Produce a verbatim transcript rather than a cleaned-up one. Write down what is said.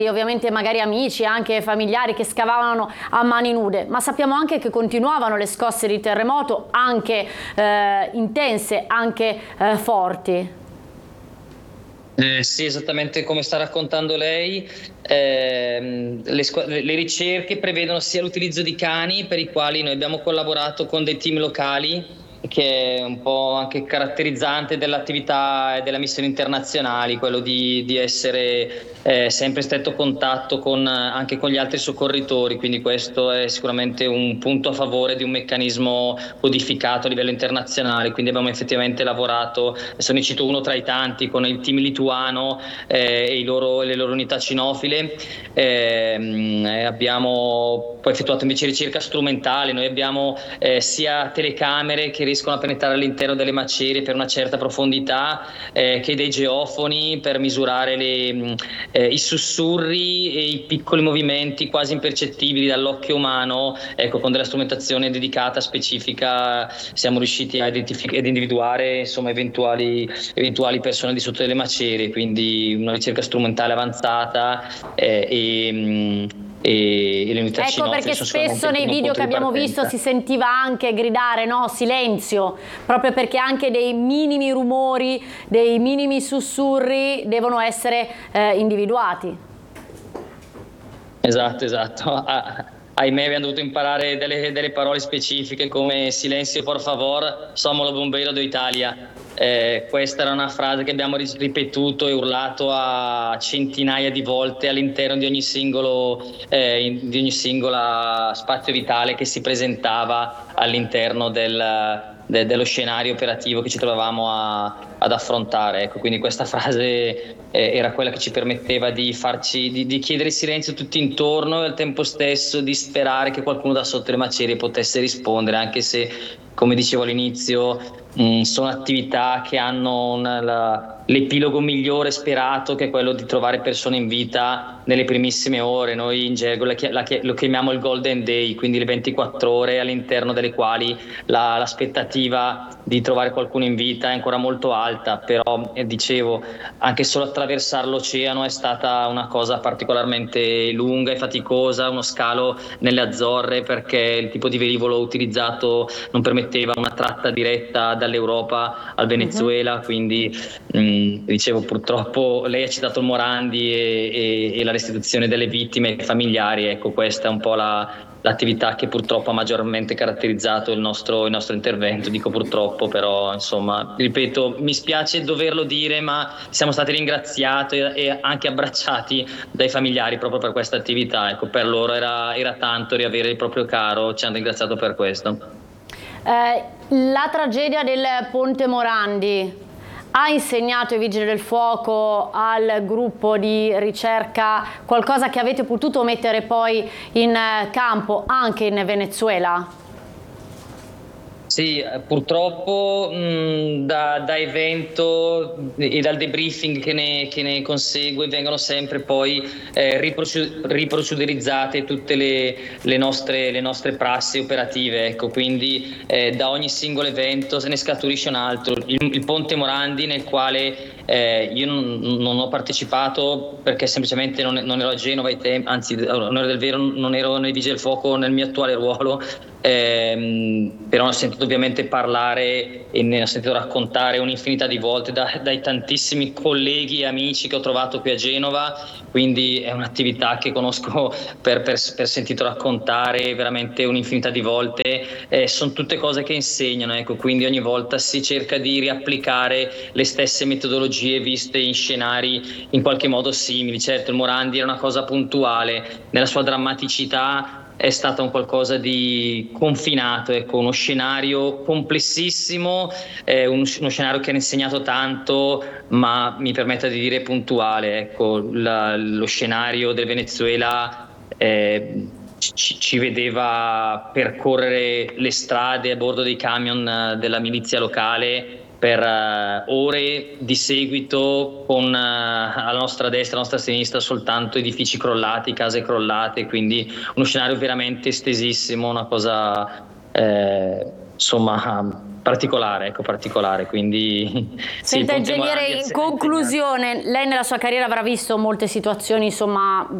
ovviamente magari amici, anche familiari che scavavano a mani nude, ma sappiamo anche che continuavano le scosse di terremoto, anche eh, intense, anche eh, forti. Eh, sì, esattamente come sta raccontando lei. Eh, le, le ricerche prevedono sia l'utilizzo di cani, per i quali noi abbiamo collaborato con dei team locali, che è un po' anche caratterizzante dell'attività e della missione internazionali, quello di, di essere eh, sempre in stretto contatto con, anche con gli altri soccorritori, quindi questo è sicuramente un punto a favore di un meccanismo codificato a livello internazionale. Quindi abbiamo effettivamente lavorato, adesso ne cito uno tra i tanti, con il team lituano eh, e i loro, le loro unità cinofile. Eh, abbiamo poi effettuato invece ricerca strumentale. Noi abbiamo eh, sia telecamere che riescono a penetrare all'interno delle macerie per una certa profondità, eh, che dei geofoni per misurare le, eh, i sussurri e i piccoli movimenti quasi impercettibili dall'occhio umano. Ecco, con della strumentazione dedicata specifica siamo riusciti a identificare ed individuare, insomma, eventuali, eventuali persone di sotto delle macerie, quindi una ricerca strumentale avanzata eh, e e le unità ecco perché spesso nei video che abbiamo visto si sentiva anche gridare no, silenzio, proprio perché anche dei minimi rumori, dei minimi sussurri devono essere eh, individuati. Esatto, esatto. Ah, ahimè abbiamo dovuto imparare delle, delle parole specifiche come silenzio por favor, somos los bomberos de Italia. Eh, questa era una frase che abbiamo ripetuto e urlato a centinaia di volte all'interno di ogni singolo eh, in, di ogni singola spazio vitale che si presentava all'interno del, de, dello scenario operativo che ci trovavamo a, ad affrontare. Ecco, quindi questa frase eh, era quella che ci permetteva di farci di, di chiedere silenzio tutti intorno e al tempo stesso di sperare che qualcuno da sotto le macerie potesse rispondere, anche se, come dicevo all'inizio, mh, sono attività che hanno una, la, l'epilogo migliore sperato, che è quello di trovare persone in vita nelle primissime ore. Noi in gergo la, la, lo chiamiamo il golden day, quindi le ventiquattro ore all'interno delle quali la, l'aspettativa di trovare qualcuno in vita è ancora molto alta, però eh, dicevo, anche solo attraversare l'oceano è stata una cosa particolarmente lunga e faticosa, uno scalo nelle Azzorre perché il tipo di velivolo utilizzato non permetteva una tratta diretta dall'Europa al Venezuela. Uh-huh. Quindi mh, dicevo, purtroppo lei ha citato il Morandi e, e, e la restituzione delle vittime familiari. Ecco, questa è un po' la l'attività che purtroppo ha maggiormente caratterizzato il nostro, il nostro intervento. Dico purtroppo, però insomma, ripeto, mi spiace doverlo dire, ma siamo stati ringraziati e anche abbracciati dai familiari proprio per questa attività. Ecco, per loro era, era tanto riavere il proprio caro, ci hanno ringraziato per questo. Eh, la tragedia del Ponte Morandi ha insegnato ai Vigili del Fuoco, al gruppo di ricerca, qualcosa che avete potuto mettere poi in campo anche in Venezuela? Sì, purtroppo mh, da, da evento e dal debriefing che ne, che ne consegue vengono sempre poi eh, riprocedurizzate tutte le, le, nostre, le nostre prassi operative. Ecco, quindi eh, da ogni singolo evento se ne scaturisce un altro. Il, il Ponte Morandi, nel quale eh, io non, non ho partecipato perché semplicemente non, non ero a Genova ai tempi, anzi, non ero del vero, non ero nei Vigili del Fuoco nel mio attuale ruolo. Eh, però ho sentito ovviamente parlare e ne ho sentito raccontare un'infinità di volte da, dai tantissimi colleghi e amici che ho trovato qui a Genova, quindi è un'attività che conosco per, per, per sentito raccontare veramente un'infinità di volte. Eh, sono tutte cose che insegnano, ecco, quindi ogni volta si cerca di riapplicare le stesse metodologie viste in scenari in qualche modo simili. Certo, il Morandi era una cosa puntuale, nella sua drammaticità è stato un qualcosa di confinato, ecco, uno scenario complessissimo, eh, uno, uno scenario che ha insegnato tanto, ma mi permetta di dire puntuale. Ecco, la, lo scenario del Venezuela eh, ci, ci vedeva percorrere le strade a bordo dei camion della milizia locale per uh, ore di seguito, con uh, alla nostra destra, alla nostra sinistra soltanto edifici crollati, case crollate, quindi uno scenario veramente estesissimo, una cosa eh, insomma particolare, ecco, particolare, quindi Senta, sì, Ponte ingegnere, Morandi è in se- conclusione, lei nella sua carriera avrà visto molte situazioni, insomma,